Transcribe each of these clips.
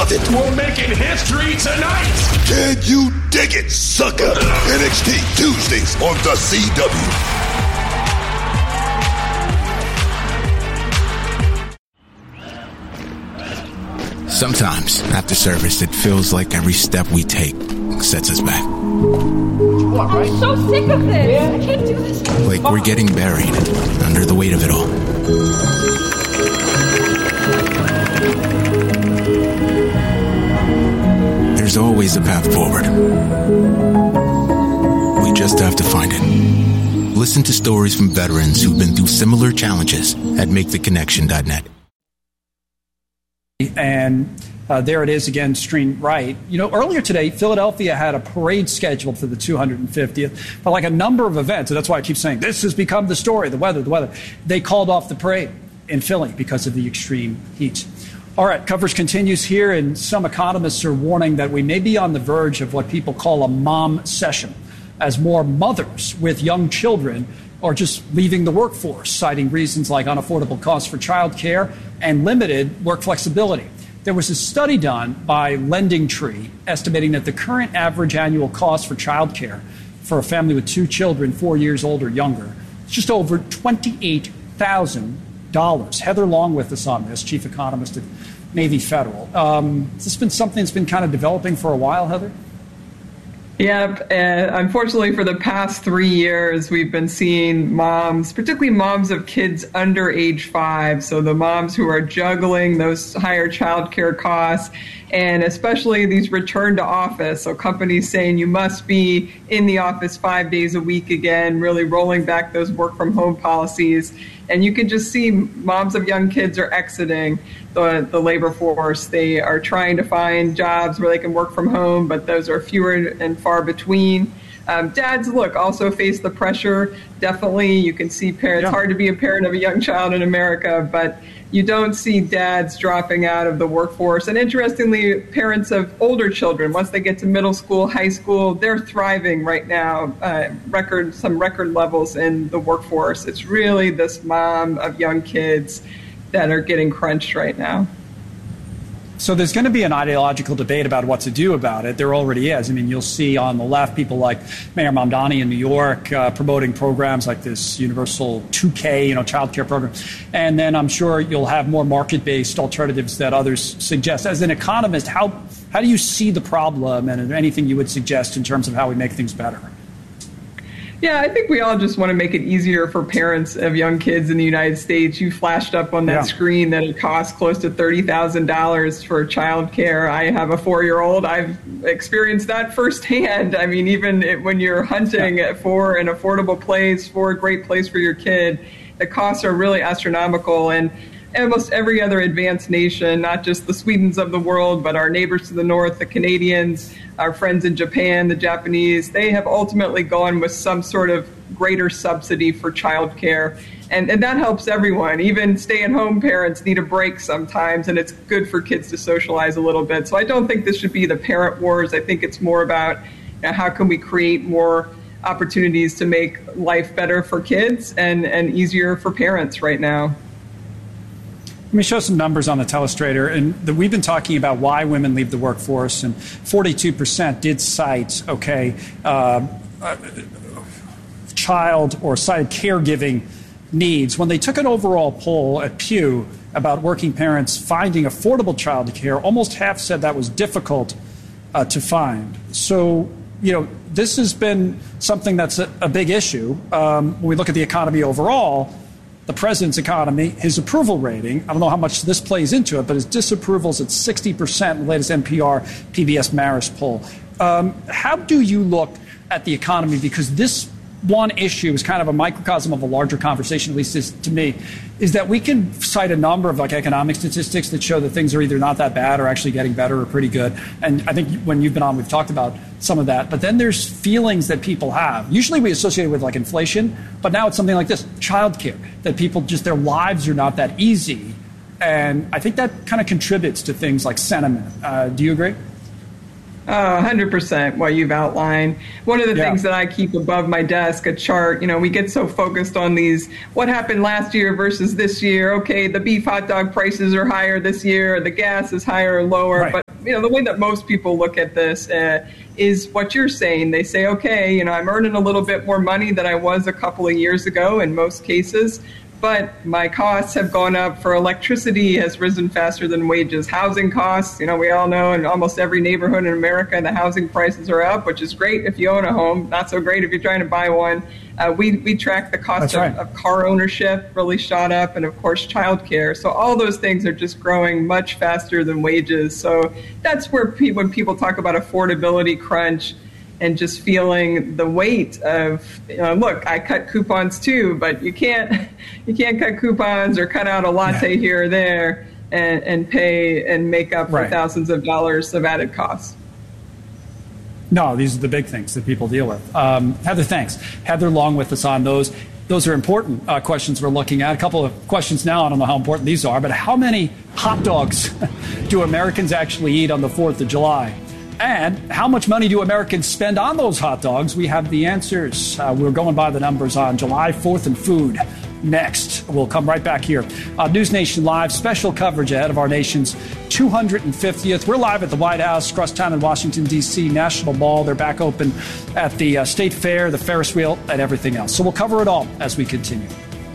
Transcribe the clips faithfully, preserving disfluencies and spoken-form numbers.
love it. We're making history tonight. Can you dig it, sucker? N X T Tuesdays on the C W. Sometimes, after service, it feels like every step we take sets us back. I'm so sick of this. I can't do this. Like we're getting buried under the weight of it all. There's always a path forward. We just have to find it. Listen to stories from veterans who've been through similar challenges at make the connection dot net. And uh, there it is again, streamed right. You know, earlier today, Philadelphia had a parade scheduled for the two hundred fiftieth, but like a number of events, and that's why I keep saying this has become the story, the weather, the weather. They called off the parade in Philly because of the extreme heat. All right, coverage continues here, and some economists are warning that we may be on the verge of what people call a mom session, as more mothers with young children are just leaving the workforce, citing reasons like unaffordable costs for childcare and limited work flexibility. There was a study done by LendingTree estimating that the current average annual cost for childcare for a family with two children, four years old or younger, is just over twenty-eight thousand dollars. Heather Long with us on this, chief economist at Navy Federal. Um, has this been something that's been kind of developing for a while, Heather? Yep. And unfortunately, for the past three years, we've been seeing moms, particularly moms of kids under age five. So the moms who are juggling those higher childcare costs, and especially these return to office. So companies saying you must be in the office five days a week again, really rolling back those work from home policies. And you can just see moms of young kids are exiting the, the labor force. They are trying to find jobs where they can work from home, but those are fewer and far between. Um, dads, look, also face the pressure. Definitely, you can see parents. Yeah. It's hard to be a parent of a young child in America, but you don't see dads dropping out of the workforce. And interestingly, parents of older children, once they get to middle school, high school, they're thriving right now, uh, record some record levels in the workforce. It's really this mom of young kids that are getting crunched right now. So there's going to be an ideological debate about what to do about it. There already is. I mean, you'll see on the left people like Mayor Mamdani in New York uh, promoting programs like this universal two K, you know, child care program. And then I'm sure you'll have more market-based alternatives that others suggest. As an economist, how how do you see the problem, and anything you would suggest in terms of how we make things better? Yeah, I think we all just want to make it easier for parents of young kids in the United States. You flashed up on that yeah. screen that it costs close to thirty thousand dollars for childcare. I have a four-year-old. I've experienced that firsthand. I mean, even when you're hunting yeah. for an affordable place, for a great place for your kid, the costs are really astronomical. And almost every other advanced nation, not just the Swedens of the world, but our neighbors to the north, the Canadians, our friends in Japan, the Japanese, they have ultimately gone with some sort of greater subsidy for childcare. And, and that helps everyone. Even stay-at-home parents need a break sometimes, and it's good for kids to socialize a little bit. So I don't think this should be the parent wars. I think it's more about, you know, how can we create more opportunities to make life better for kids and, and easier for parents right now. Let me show some numbers on the telestrator. And the, we've been talking about why women leave the workforce, and forty-two percent did cite, okay, uh, uh, child or cited caregiving needs. When they took an overall poll at Pew about working parents finding affordable child care, almost half said that was difficult uh, to find. So, you know, this has been something that's a, a big issue. Um, when we look at the economy overall, the president's economy, his approval rating, I don't know how much this plays into it, but his disapproval's at sixty percent in the latest N P R P B S Marist poll. Um, how do you look at the economy? Because this one issue is kind of a microcosm of a larger conversation, at least is, to me, is that we can cite a number of like economic statistics that show that things are either not that bad or actually getting better or pretty good. And I think when you've been on, we've talked about some of that. But then there's feelings that people have. Usually we associate it with like inflation, but now it's something like this, childcare, that people just, their lives are not that easy. And I think that kind of contributes to things like sentiment. Uh, do you agree? Oh, one hundred percent what you've outlined. One of the yeah. things that I keep above my desk, a chart, you know, we get so focused on these, what happened last year versus this year. Okay, the beef hot dog prices are higher this year, the gas is higher or lower. Right. But, you know, the way that most people look at this uh, is what you're saying. They say, okay, you know, I'm earning a little bit more money than I was a couple of years ago in most cases. But my costs have gone up. For electricity has risen faster than wages. Housing costs, you know, we all know in almost every neighborhood in America, the housing prices are up, which is great if you own a home. Not so great if you're trying to buy one. Uh, we, we track the cost of, right. of car ownership really shot up, and of course, childcare. So all those things are just growing much faster than wages. So that's where pe- when people talk about affordability crunch, and just feeling the weight of, you know, look, I cut coupons too, but you can't you can't cut coupons or cut out a latte yeah. here or there and, and pay and make up for right. thousands of dollars of added costs. No, these are the big things that people deal with. Um, Heather, thanks. Heather, along with us on those. Those are important uh, questions we're looking at. A couple of questions now. I don't know how important these are, but how many hot dogs do Americans actually eat on the fourth of July? And how much money do Americans spend on those hot dogs? We have the answers. Uh, we're going by the numbers on July fourth and food. Next, we'll come right back here. Uh, News Nation Live, special coverage ahead of our nation's two hundred fiftieth. We're live at the White House, Crosstown in Washington, D C, National Mall. They're back open at the uh, State Fair, the Ferris wheel, and everything else. So we'll cover it all as we continue.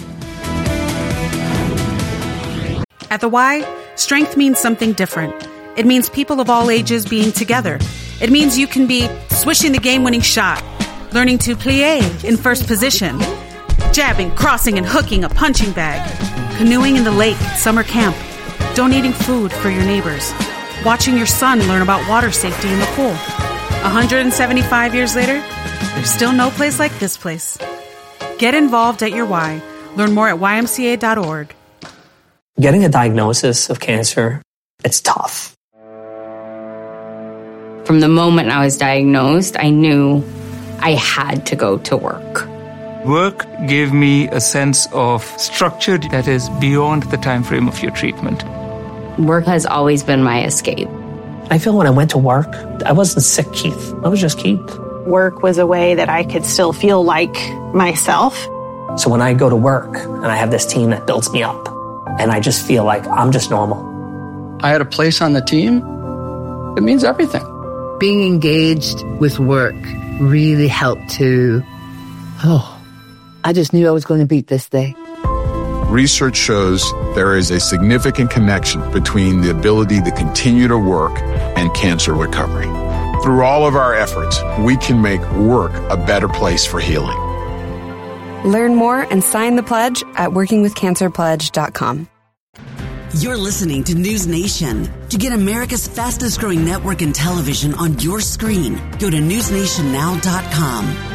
At the Y, strength means something different. It means people of all ages being together. It means you can be swishing the game-winning shot, learning to plie in first position, jabbing, crossing, and hooking a punching bag, canoeing in the lake at summer camp, donating food for your neighbors, watching your son learn about water safety in the pool. one hundred seventy-five years later, there's still no place like this place. Get involved at your Y. Learn more at Y M C A dot org. Getting a diagnosis of cancer, it's tough. From the moment I was diagnosed, I knew I had to go to work. Work gave me a sense of structure that is beyond the time frame of your treatment. Work has always been my escape. I feel when I went to work, I wasn't sick, Keith. I was just Keith. Work was a way that I could still feel like myself. So when I go to work and I have this team that builds me up, and I just feel like I'm just normal. I had a place on the team. It means everything. Being engaged with work really helped to, oh, I just knew I was going to beat this day. Research shows there is a significant connection between the ability to continue to work and cancer recovery. Through all of our efforts, we can make work a better place for healing. Learn more and sign the pledge at working with cancer pledge dot com. You're listening to News Nation. To get America's fastest growing network in television on your screen, go to news nation now dot com.